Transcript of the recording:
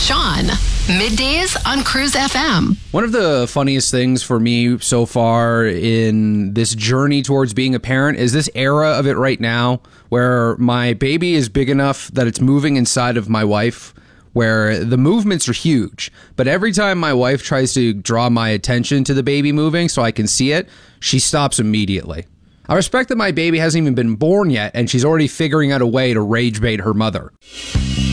Sean. Middays on Cruise FM. One of the funniest things for me so far in this journey towards being a parent is this era of it right now where my baby is big enough that it's moving inside of my wife, where the movements are huge. But every time my wife tries to draw my attention to the baby moving so I can see it, she stops immediately. I respect that my baby hasn't even been born yet, and she's already figuring out a way to rage bait her mother.